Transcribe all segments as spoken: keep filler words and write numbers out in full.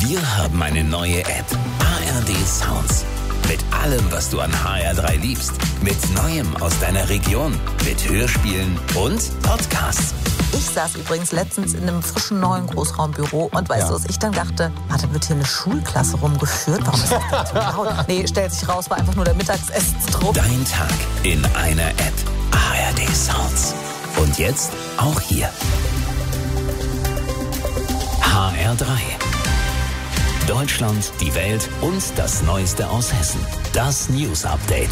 Wir haben eine neue App. H R D Sounds. Mit allem, was du an H R drei liebst. Mit Neuem aus deiner Region. Mit Hörspielen und Podcasts. Ich saß übrigens letztens in einem frischen neuen Großraumbüro und weißt Ja. du, was ich dann dachte? Ah, da wird hier eine Schulklasse rumgeführt. Warum ist das denn so laut? Nee, stellt sich raus, war einfach nur der Mittagsessensdruck. Dein Tag in einer App. H R D Sounds. Und jetzt auch hier. H R drei. Deutschland, die Welt und das Neueste aus Hessen. Das News Update.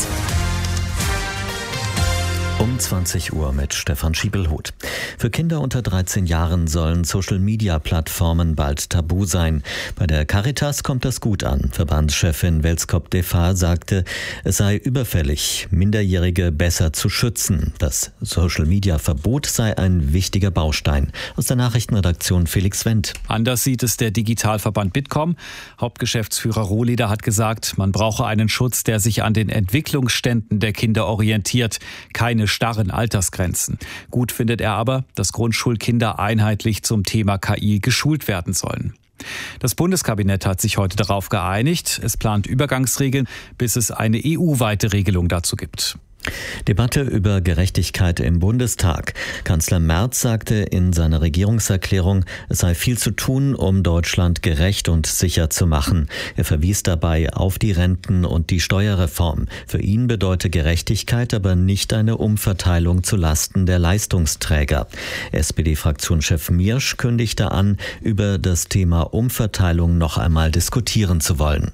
Um zwanzig Uhr mit Stefan Schiebelhuth. Für Kinder unter dreizehn Jahren sollen Social-Media-Plattformen bald tabu sein. Bei der Caritas kommt das gut an. Verbandschefin Welskop Defa sagte, es sei überfällig, Minderjährige besser zu schützen. Das Social-Media-Verbot sei ein wichtiger Baustein. Aus der Nachrichtenredaktion Felix Wendt. Anders sieht es der Digitalverband Bitkom. Hauptgeschäftsführer Rohleder hat gesagt, man brauche einen Schutz, der sich an den Entwicklungsständen der Kinder orientiert. Keine starren Altersgrenzen. Gut findet er aber, dass Grundschulkinder einheitlich zum Thema K I geschult werden sollen. Das Bundeskabinett hat sich heute darauf geeinigt. Es plant Übergangsregeln, bis es eine E U-weite Regelung dazu gibt. Debatte über Gerechtigkeit im Bundestag. Kanzler Merz sagte in seiner Regierungserklärung, es sei viel zu tun, um Deutschland gerecht und sicher zu machen. Er verwies dabei auf die Renten- und die Steuerreform. Für ihn bedeutet Gerechtigkeit aber nicht eine Umverteilung zu Lasten der Leistungsträger. S P D-Fraktionschef Miersch kündigte an, über das Thema Umverteilung noch einmal diskutieren zu wollen.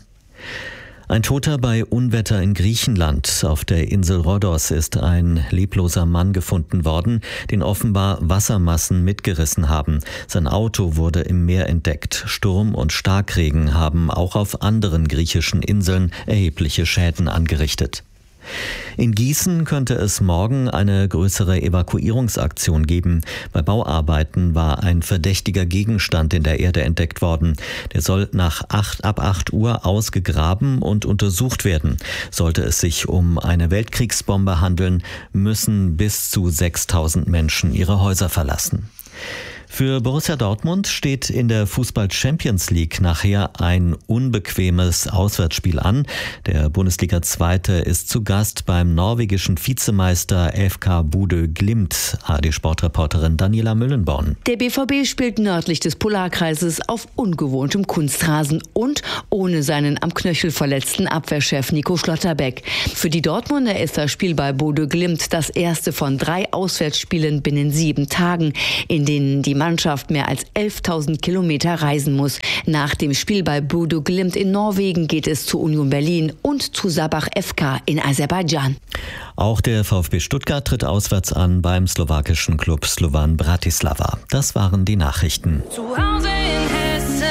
Ein Toter bei Unwetter in Griechenland. Auf der Insel Rhodos ist ein lebloser Mann gefunden worden, den offenbar Wassermassen mitgerissen haben. Sein Auto wurde im Meer entdeckt. Sturm und Starkregen haben auch auf anderen griechischen Inseln erhebliche Schäden angerichtet. In Gießen könnte es morgen eine größere Evakuierungsaktion geben. Bei Bauarbeiten war ein verdächtiger Gegenstand in der Erde entdeckt worden. Der soll nach acht, ab acht Uhr ausgegraben und untersucht werden. Sollte es sich um eine Weltkriegsbombe handeln, müssen bis zu sechstausend Menschen ihre Häuser verlassen. Für Borussia Dortmund steht in der Fußball-Champions League nachher ein unbequemes Auswärtsspiel an. Der Bundesliga-Zweite ist zu Gast beim norwegischen Vizemeister F K Bodø Glimt. A R D-Sportreporterin Daniela Müllenborn. Der B V B spielt nördlich des Polarkreises auf ungewohntem Kunstrasen und ohne seinen am Knöchel verletzten Abwehrchef Nico Schlotterbeck. Für die Dortmunder ist das Spiel bei Bodø Glimt das erste von drei Auswärtsspielen binnen sieben Tagen, in denen die Mannschaft mehr als elftausend Kilometer reisen muss. Nach dem Spiel bei Bodø Glimt in Norwegen geht es zu Union Berlin und zu Sabah F K in Aserbaidschan. Auch der VfB Stuttgart tritt auswärts an beim slowakischen Klub Slovan Bratislava. Das waren die Nachrichten. Zu Hause in Hessen.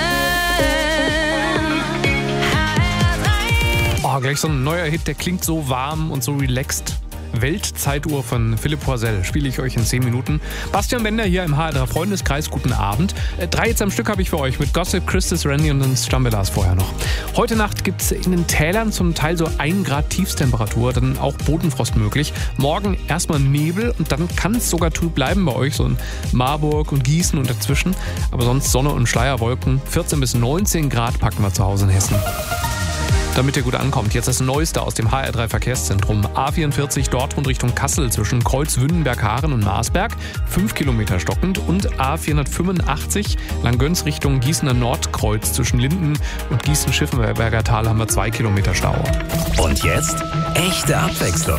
Oh, gleich so ein neuer Hit, der klingt so warm und so relaxed. Weltzeituhr von Philipp Porzell spiele ich euch in zehn Minuten. Bastian Bender hier im H R drei Freundeskreis, guten Abend. Äh, drei jetzt am Stück habe ich für euch mit Gossip, Christus, Randy und den Stambelas vorher noch. Heute Nacht gibt es in den Tälern zum Teil so ein Grad Tiefstemperatur, dann auch Bodenfrost möglich. Morgen erstmal Nebel und dann kann es sogar trüb bleiben bei euch, so in Marburg und Gießen und dazwischen. Aber sonst Sonne und Schleierwolken, vierzehn bis neunzehn Grad packen wir zu Hause in Hessen. Damit ihr gut ankommt, jetzt das Neueste aus dem H R drei Verkehrszentrum. A vierundvierzig Dortmund Richtung Kassel zwischen Kreuz-Wünnenberg-Haaren und Marsberg, fünf Kilometer stockend. Und A vierhundertfünfundachtzig Langgöns Richtung Gießener Nordkreuz zwischen Linden und Gießen-Schiffenberger Tal haben wir zwei Kilometer Stau. Und jetzt echte Abwechslung.